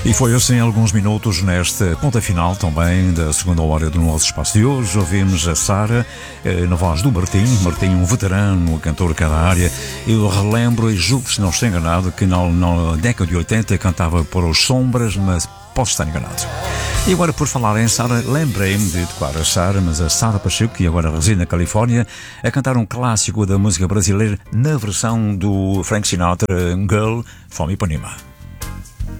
E foi assim alguns minutos nesta ponta final também da segunda hora do nosso espaço de hoje. Ouvimos a Sara na voz do Martim, um veterano, cantor cada área. Eu relembro e julgo, se não estou enganado, que na década de 80 cantava por Os Sombras, mas posso estar enganado. E agora, por falar em Sara, lembrei-me de tocar a Sara, mas a Sara Pacheco, que agora reside na Califórnia, a cantar um clássico da música brasileira na versão do Frank Sinatra, Girl from Ipanema.